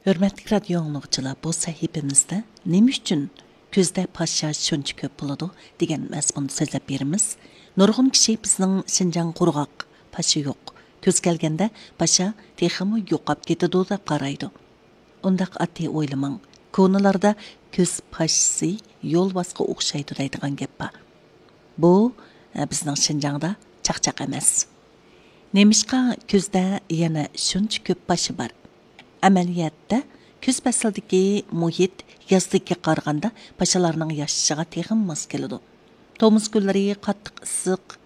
Hürmetli radyo anlıqçılar, bu sahifemizde nima uchun ko'zda pasha shuncha ko'p bo'ladi degan mazmunni so'zlab beramiz. Nurg'un kishi bizning Şinjan qurg'oq pasha yo'q. Ko'z kelganda pasha texmi yo'qab ketadi deb qaraydi. Undaq oddiy o'ylamang. Ko'nalarda ko'z pashasi yo'lbosqa o'xshaydi deydigan gap bor. Bu bizning Şinjanda chaqchaq emas. Nemishqa ko'zda yana shuncha ko'p pasha bor. Amaliyatda көз пәсілдікі мұхит яздыға қарғанда пашаларының яшышыға тегін мас келеді. Томыз гүллері қаттық ысық,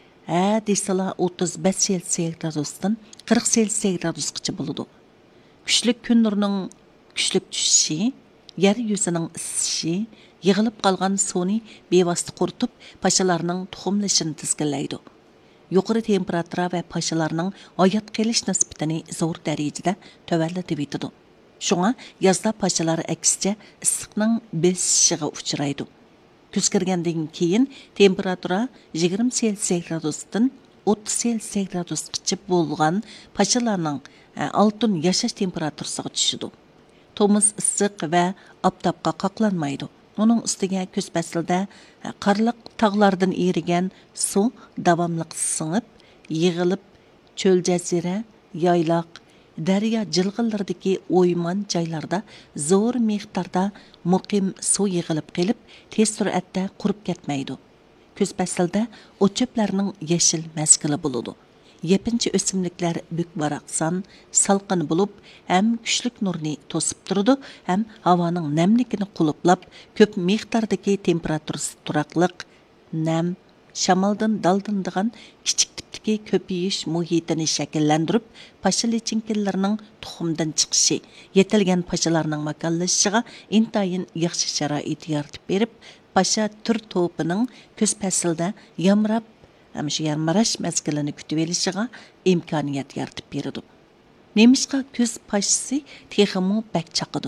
дейсала 35 селсия градустан 40 селсия градусқычы болады. Күшлік күн нұрының күшлік түшіші, ер yüzінің ысышы, еғіліп қалған соны бейвасты құртып, пашаларының тұқымлышын тізгілейді. Yuqori temperatura ve paşalarının hayat geliş nisbetini zor derecede tövelletip etidi. Şuna yazda paşalar aksine ısıqның besişiğe uçuraydı. Küz kirgenden keyin temperatura 20 Celsius gradusdan 30 Celsius gradusgacha bo'lgan paşalarning altın yaşaş temperaturasiga tushidi. Tomuz ısıq ve aptapqa qaqlanmaydı. Onun üstüge көз пәсілді қарлық тағлардан erigen su davamlıq sınıp, yığılıp, çöl cəzire, yaylaq, daryo jilg'illardagi o'yman joylarda zo'r miqdorda muqim suv yig'ilib kelib, tez sur'atda qurib ketmaydi. Көз пәсілді o çöplərning yeşil mezgili bo'ladi. Yepinchi o'simliklar bük baraqsan, salqin bo'lib, ham kuchlik nurni to'sib turadi, ham havoning namligini quluplab, ko'p miqdordagi temperaturasi turaqliq, nam, shamoldan daldindigan kichik tipdagi ko'payish muhitini shakllantirib, pasha lichinkinlarning tuxumdan chiqishi, yetilgan pashalarning makonlashishiga intayin yaxshi sharoit yaratib berib, pasha tur to'pining ko'z pasilda yamrab yarmarash mezgilini kutib elishiga imkoniyat yaratib beradi. Nemishqa ko'z pashisi texmi bak chaqidi.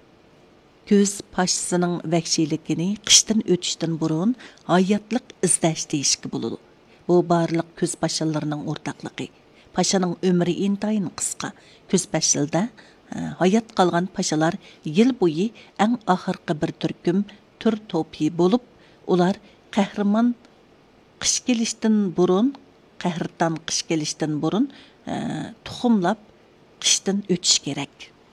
Ko'z pashisining vahshiyligini qishdan o'tishdan burun hayotlik izlash deyishga bo'ladi. Bu barliq ko'z pashalarining o'rtaqligi. Pashaning umri intayin qisqa. Ko'z pashilda hayot qolgan pashalar yil bo'yi eng oxirgi bir turkum tur to'pi bo'lib, ular qahramon qish kelishdan burun, qahrdan qish kelishdan burun tuxumlab qishdan o'tish kerak.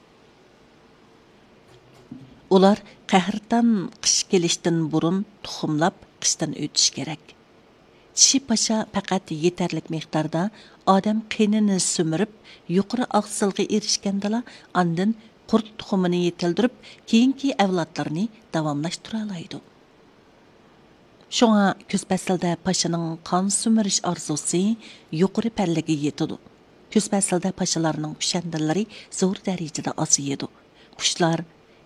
Ular qahrdan qish kelishdan burun tuxumlab qishdan o'tish kerak. Tishi pasha faqat yetarlik miqdorda odam qinini sumirib, yuqori oqsilga erishgandala, andin qurt tuxumini yetildirib, keyingi avlodlarni davomlashtira oladi. Şoňa көз пәсілді paşaның qan sümiriş arzusi yuqori pəlləge yetidi. Көз пәсілді paşalarının küşəndilləri zor dərəcədə azıydı. Quşlar,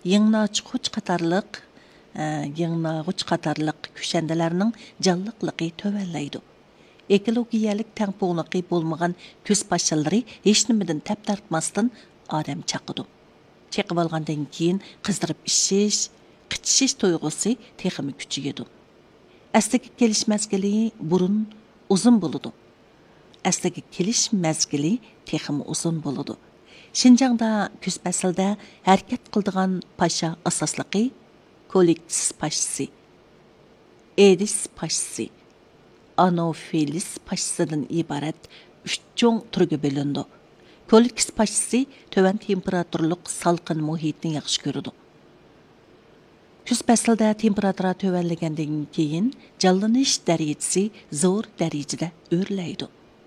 yığnağıç qatarlıq küşəndilərinin canlıqlıqı tövəllaydı. Ekologiyalik təngpoğluqı bolmağan көз paşaları heç nimidin təp tartmasdan adam çaqıdı. Çaqıb alğandan keyin qızdırıb işiş, qıçışış toyğusu teximi küçüyedi. Əsligi kelish mezgili burun uzun boludu. Əsligi kelish mezgili teximi uzun boludu. Şinjangda көз пәсілді hərəkət qıldıgan paşa asaslıqı kollektis paşası, Edis paşası, Anopheles paşasıdan ibaret 3 çoğ türge bölündü. Kollektis paşası tövən temperaturluq salqın muhitini yaxşı görüdü. Көз пәсілді температура tövənləgəndən keyin canlanış dərəcəsi zor dərəcədə örləydi.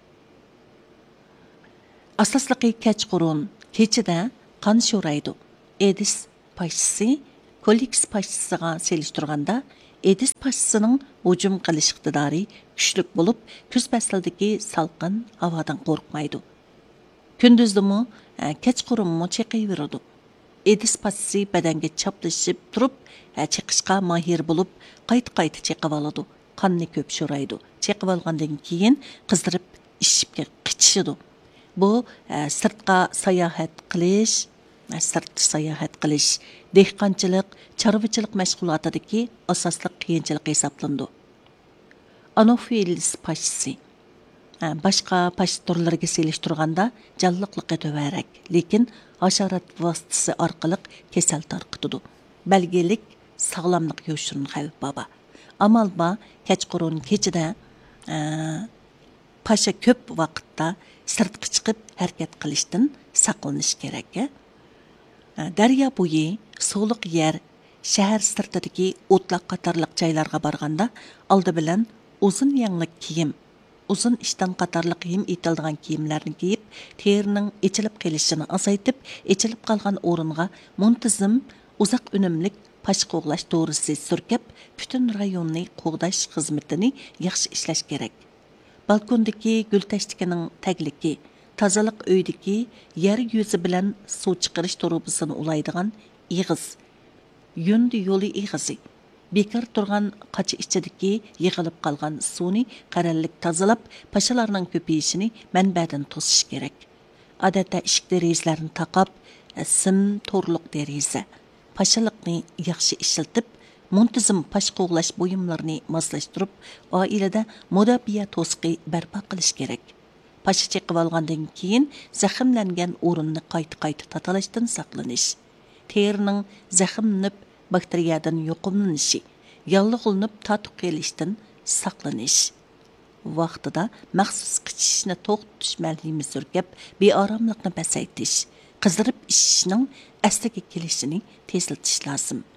Asaslıqı kechqurun, keçida qan şoraydı. Edis paşası kollektis paşasıga seliştirganda Edis paşasının hücum qilish iqtidori kuchlik bo'lib, көз пәсілдəki salqin havodan qo'rqmaydı. Kunduzdimi, kechqurunmi cheqiyverdi. Edis paşası bədəngə çaplaşıb turib, çeqishqa mahir bo'lib, qayta cheqib oladi. Qanni ko'p sho'raydi. Cheqib olgandan keyin qizdirib ishibga qichishidi. Bu sirtqa sayohat qilish, dehqonchilik, chorvachilik mashg'ulotidagi asosli qiyinchilik hisoblandi. Anopheles paşası Başqa paş turlariga selishtirganda canlılıqlıqı tövrək, lekin haşarat vasitəsi arqılıq kesel tarqıtıdı. Belgelik sağlamlıq yoşurun xavf baba. Amal ba kechqurun kechida paşa köp vaqtda sirtqa chiqib harakat qilishdan saqlanish kerak. Daryo bo'yi, so'liq yer, shahar sirtidagi o'tloq qatorliq joylarga borganda oldi bilan uzun yangliq kiyim, uzun ishdan qatorliq yem etiladigan kiyimlarni kiyib, terining ichilib qolishini azaytib, ichilib qolgan o'ringa muntazam uzoq unumlik pash qo'g'lash to'g'risi surkab, butun rayonni qo'g'dash xizmatini yaxshi ishlash kerak. Balkondagi gul tashtikining tagligi, tozaliq uydagi yer yuzi bilan suv chiqarish torobisini ulaydigan ig'iz, yundi yo'li ig'izi, bekar turgan qachi ichidagi yig'ilib qolgan suvni qarallik tozalab, pashalarning ko'payishini manbadan to'sish kerak. Odatda eshik derazalarini taqab, sim to'rliq deraza, pashalikni yaxshi ishlatib, muntazam pash qo'g'lash buyumlarini moslashtirib, oilada mudofaa to'siqi barpo qilish kerak. Paşa çeqib alğandan keyin zaximlangan o'rinni qayta tatalashdan saqlanish, terining zaximlanib bakteriyadan yo'qomlanishi, yallig'lanib tatuq kelishdan saqlanish. Vaqtida maxsus qichishni to'xtatish malhimi surkab, beoromlikni pasaytish, qizdirib ishishning asliga kelishini tezlatish lozim.